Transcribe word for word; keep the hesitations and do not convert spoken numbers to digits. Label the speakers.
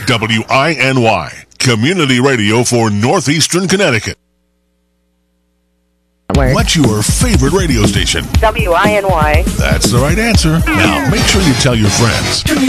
Speaker 1: W I N Y, community radio for Northeastern Connecticut. What's your favorite radio station?
Speaker 2: W I N Y.
Speaker 1: That's the right answer. Now, make sure you tell your friends.